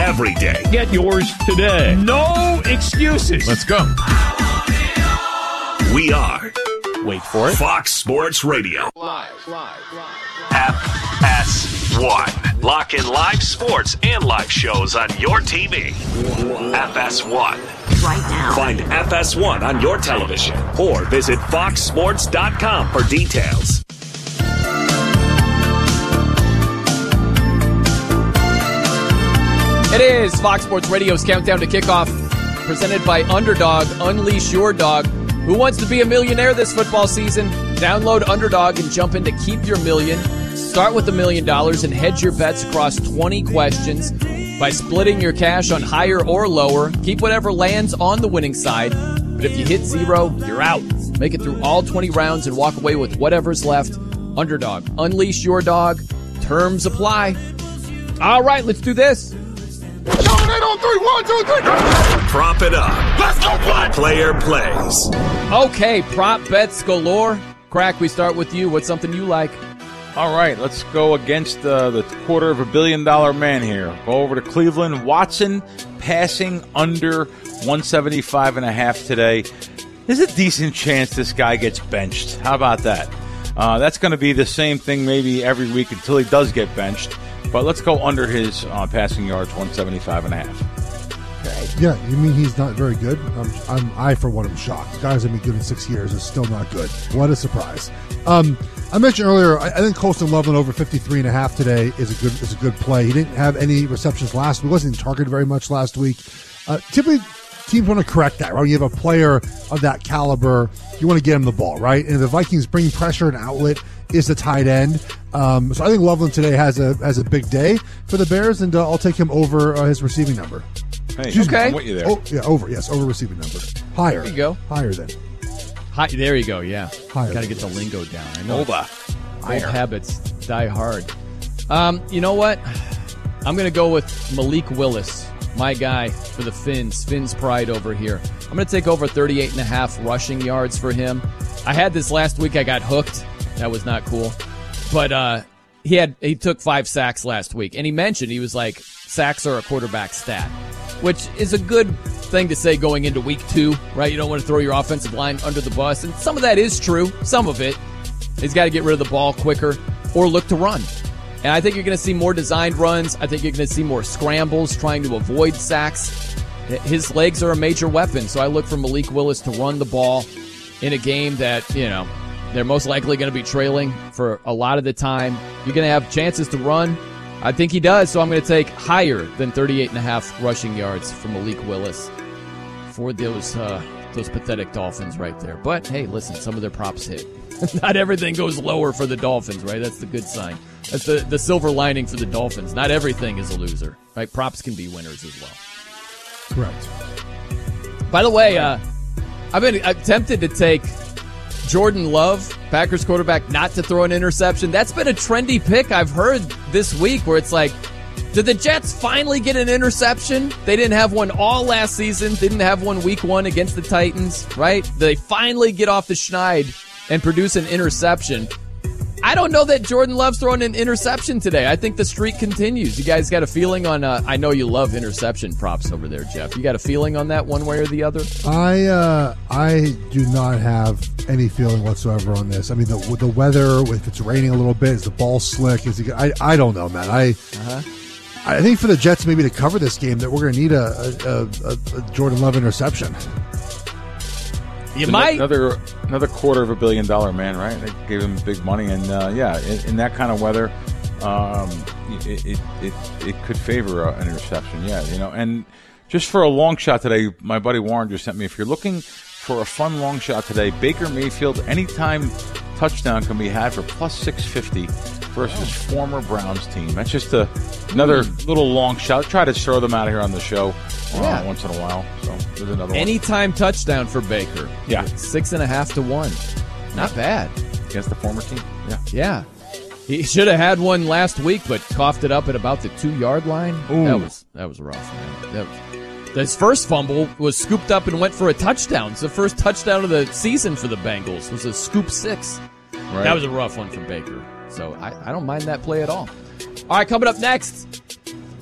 every day. Get yours today. No excuses. Let's go. We are, Wait for it, Fox Sports Radio. Live. FS1. Lock in live sports and live shows on your TV. FS1. Right now. Find FS1 on your television or visit foxsports.com for details. It is Fox Sports Radio's Countdown to Kickoff, presented by Underdog. Unleash your dog. Who wants to be a millionaire this football season? Download Underdog and jump in to keep your million. Start with $1 million and hedge your bets across 20 questions by splitting your cash on higher or lower. Keep whatever lands on the winning side. But if you hit zero, you're out. Make it through all 20 rounds and walk away with whatever's left. Underdog. Unleash your dog. Terms apply. All right, let's do this. Prop it up. Let's go, play. Player plays. Okay, prop bets galore. Crack, we start with you. What's something you like? All right, let's go against the $250 million man here. Go over to Cleveland. Watson passing under 175.5 today. There's a decent chance this guy gets benched. How about that? That's going to be the same thing maybe every week until he does get benched. But let's go under his passing yards, 175.5. Yeah, you mean he's not very good? I for one, am shocked. The guy's been good in 6 years. Is still not good. What a surprise! I mentioned earlier. I think Colston Loveland over 53.5 today is a good play. He didn't have any receptions last week. Wasn't targeted very much last week. Typically, teams want to correct that. Right? When you have a player of that caliber, you want to get him the ball, right? And if the Vikings bring pressure and outlet is the tight end. So I think Loveland today has a big day for the Bears, and I'll take him over his receiving number. Hey, okay. I'm with you there. Oh, yeah, over. Yes, over receiving number. Higher. There you go. Higher than. There you go, yeah. Higher. Got to get the lingo down. I know. Over. Old habits die hard. You know what? I'm going to go with Malik Willis, my guy for the Finns. Finns pride over here. I'm going to take over 38.5 rushing yards for him. I had this last week. I got hooked. That was not cool. But he took 5 sacks last week. And he mentioned, he was like, sacks are a quarterback stat, which is a good thing to say going into week 2, right? You don't want to throw your offensive line under the bus. And some of that is true. Some of it. He's got to get rid of the ball quicker or look to run. And I think you're going to see more designed runs. I think you're going to see more scrambles trying to avoid sacks. His legs are a major weapon. So I look for Malik Willis to run the ball in a game that, they're most likely going to be trailing for a lot of the time. You're going to have chances to run. I think he does, so I'm going to take higher than 38.5 rushing yards for Malik Willis for those pathetic Dolphins right there. But, hey, listen, some of their props hit. Not everything goes lower for the Dolphins, right? That's the good sign. That's the silver lining for the Dolphins. Not everything is a loser, right? Props can be winners as well. Correct. By the way, I've been tempted to take Jordan Love, Packers quarterback, not to throw an interception. That's been a trendy pick I've heard this week where it's like, did the Jets finally get an interception? They didn't have one all last season. Didn't have one week 1 against the Titans, right? They finally get off the schneid and produce an interception. I don't know that Jordan Love's throwing an interception today. I think the streak continues. You guys got a feeling on, I know you love interception props over there, Jeff. You got a feeling on that one way or the other? I do not have any feeling whatsoever on this. I mean, the weather, if it's raining a little bit, is the ball slick? I don't know, man. I think for the Jets maybe to cover this game that we're going to need a Jordan Love interception. Another $250 million man, right? They gave him big money, and in that kind of weather, it could favor an interception. Yeah, and just for a long shot today, my buddy Warren just sent me. If you're looking for a fun long shot today, Baker Mayfield anytime touchdown can be had for plus 650 versus former Browns team. That's just another little long shot. Try to throw them out of here on the show once in a while. So there's another one. Anytime touchdown for Baker. Yeah. 6.5 to 1. Not bad. Against the former team. Yeah. He should have had one last week, but coughed it up at about the 2-yard line. Ooh. That was rough, man. His first fumble was scooped up and went for a touchdown. It's the first touchdown of the season for the Bengals. It was a scoop 6. Right. That was a rough one for Baker. So I don't mind that play at all. All right, coming up next,